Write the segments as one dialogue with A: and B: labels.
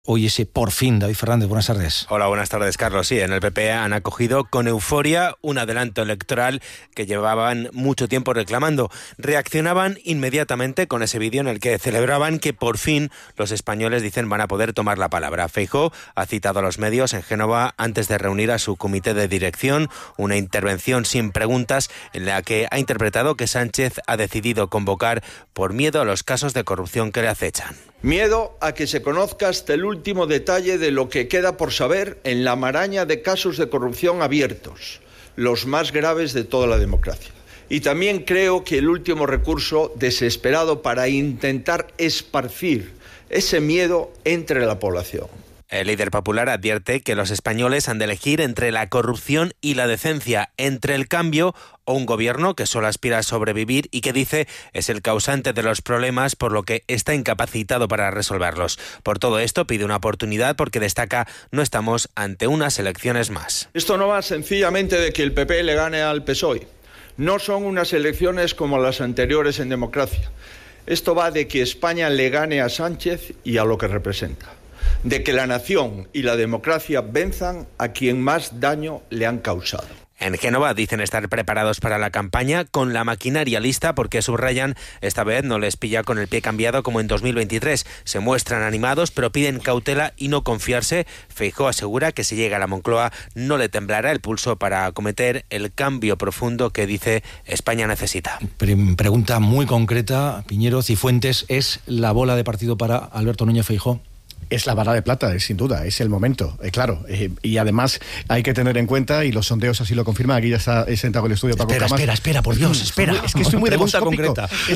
A: Hoy ese por fin. David Fernández, buenas tardes.
B: Hola, buenas tardes, Carlos. Sí, en el PP han acogido con euforia un adelanto electoral que llevaban mucho tiempo reclamando. Reaccionaban inmediatamente con ese vídeo en el que celebraban que por fin los españoles, dicen, van a poder tomar la palabra. Feijóo ha citado a los medios en Génova antes de reunir a su comité de dirección, una intervención sin preguntas en la que ha interpretado que Sánchez ha decidido convocar por miedo a los casos de corrupción que le acechan.
C: Miedo a que se conozca hasta el último detalle de lo que queda por saber en la maraña de casos de corrupción abiertos, los más graves de toda la democracia. Y también creo que el último recurso desesperado para intentar esparcir ese miedo entre la población.
B: El líder popular advierte que los españoles han de elegir entre la corrupción y la decencia, entre el cambio o un gobierno que solo aspira a sobrevivir y que dice es el causante de los problemas, por lo que está incapacitado para resolverlos. Por todo esto pide una oportunidad porque destaca no estamos ante unas elecciones más.
C: Esto no va sencillamente de que el PP le gane al PSOE. No son unas elecciones como las anteriores en democracia. Esto va de que España le gane a Sánchez y a lo que representa. De que la nación y la democracia venzan a quien más daño le han causado.
B: En Génova dicen estar preparados para la campaña con la maquinaria lista porque subrayan esta vez no les pilla con el pie cambiado como en 2023. Se muestran animados pero piden cautela y no confiarse. Feijóo asegura que si llega a la Moncloa no le temblará el pulso para acometer el cambio profundo que dice España necesita.
A: Pregunta muy concreta, Piñero, Cifuentes, ¿es la bola de partido para Alberto Núñez Feijóo?
D: Es la bala de plata, sin duda, es el momento, claro. Y además hay que tener en cuenta, y los sondeos así lo confirman, aquí ya está sentado el estudio Paco Camas.
A: Espera, por Dios, espera.
D: Es que estoy muy demoscópico.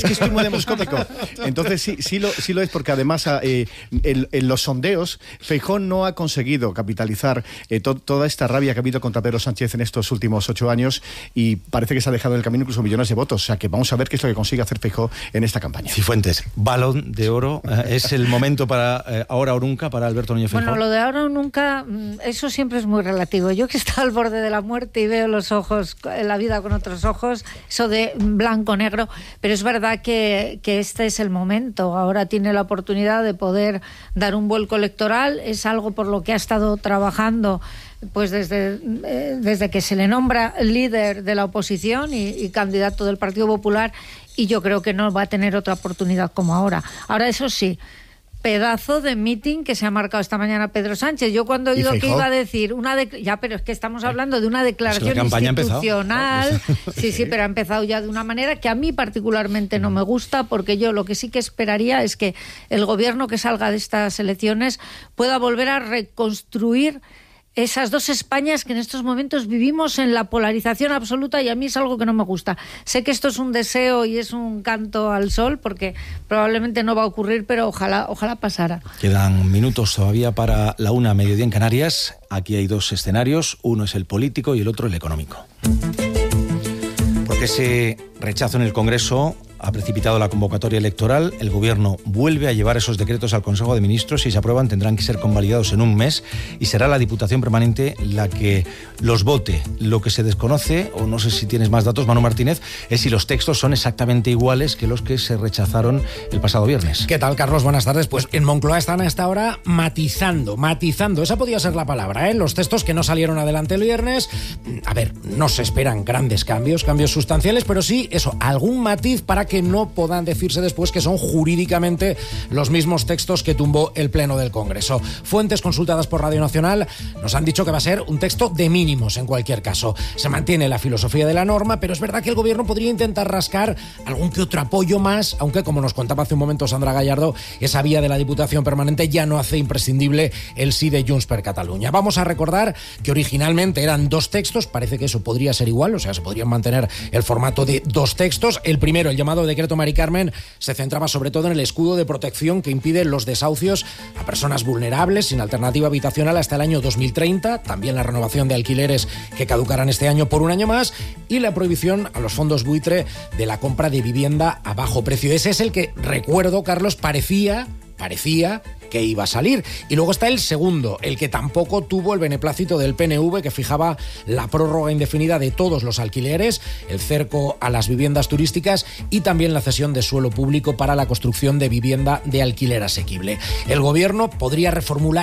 D: Entonces sí lo es, porque además en los sondeos Feijóo no ha conseguido capitalizar toda esta rabia que ha habido contra Pedro Sánchez en estos últimos 8 años y parece que se ha dejado en el camino incluso millones de votos. O sea que vamos a ver qué es lo que consigue hacer Feijóo en esta campaña.
A: Cifuentes, balón de oro, ¿es el momento para ahora o nunca para Alberto Núñez Feijóo?
E: Bueno, lo de ahora o nunca, eso siempre es muy relativo. Yo que estoy al borde de la muerte y veo los ojos, la vida con otros ojos, eso de blanco-negro, pero es verdad que este es el momento. Ahora tiene la oportunidad de poder dar un vuelco electoral, es algo por lo que ha estado trabajando pues desde que se le nombra líder de la oposición y candidato del Partido Popular, y yo creo que no va a tener otra oportunidad como ahora. Ahora, eso sí, pedazo de meeting que se ha marcado esta mañana Pedro Sánchez. Yo cuando he oído que iba a decir ya, pero es que estamos hablando de una declaración institucional. Sí, pero ha empezado ya de una manera que a mí particularmente no me gusta, porque yo lo que sí que esperaría es que el gobierno que salga de estas elecciones pueda volver a reconstruir esas dos Españas que en estos momentos vivimos en la polarización absoluta, y a mí es algo que no me gusta. Sé que esto es un deseo y es un canto al sol, porque probablemente no va a ocurrir, pero ojalá pasara.
A: Quedan minutos todavía para la 1:00 mediodía en Canarias. Aquí hay dos escenarios, uno es el político y el otro el económico. Porque ese rechazo en el Congreso ha precipitado la convocatoria electoral. El Gobierno vuelve a llevar esos decretos al Consejo de Ministros. Si se aprueban, tendrán que ser convalidados en un mes y será la Diputación Permanente la que los vote. Lo que se desconoce, o no sé si tienes más datos, Manu Martínez, es si los textos son exactamente iguales que los que se rechazaron el pasado viernes.
F: ¿Qué tal, Carlos? Buenas tardes. Pues en Moncloa están hasta ahora matizando. Esa podía ser la palabra, ¿eh? Los textos que no salieron adelante el viernes. A ver, no se esperan grandes cambios sustanciales, pero sí, algún matiz para que no puedan decirse después que son jurídicamente los mismos textos que tumbó el Pleno del Congreso. Fuentes consultadas por Radio Nacional nos han dicho que va a ser un texto de mínimos en cualquier caso. Se mantiene la filosofía de la norma, pero es verdad que el Gobierno podría intentar rascar algún que otro apoyo más, aunque, como nos contaba hace un momento Sandra Gallardo, esa vía de la Diputación Permanente ya no hace imprescindible el sí de Junts per Catalunya. Vamos a recordar que originalmente eran 2 textos, parece que eso podría ser igual, o sea, se podrían mantener el formato de 2 textos. El primero, el llamado decreto Mari Carmen, se centraba sobre todo en el escudo de protección que impide los desahucios a personas vulnerables sin alternativa habitacional hasta el año 2030, también la renovación de alquileres que caducarán este año por un año más, y la prohibición a los fondos buitre de la compra de vivienda a bajo precio. Ese es el que, recuerdo, Carlos, parecía que iba a salir. Y luego está el segundo, el que tampoco tuvo el beneplácito del PNV, que fijaba la prórroga indefinida de todos los alquileres, el cerco a las viviendas turísticas y también la cesión de suelo público para la construcción de vivienda de alquiler asequible. El gobierno podría reformular